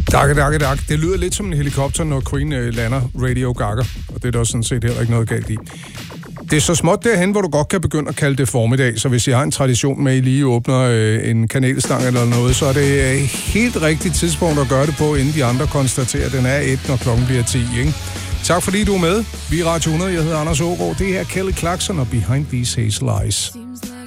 Dak. Det lyder lidt som en helikopter, når Queen lander Radio Gaga, og det er der sådan set heller ikke noget galt i. Det er så småt derhen, hvor du godt kan begynde at kalde det formiddag, så hvis I har en tradition med, at I lige åbner en kanelstang eller noget, så er det helt rigtigt tidspunkt at gøre det på, inden de andre konstaterer, at den er 1, når klokken bliver 10, ikke? Tak fordi du er med. Vi er Radio 100, jeg hedder Anders Aagaard. Det her er Kelly Clarkson og Behind These Hazel Eyes.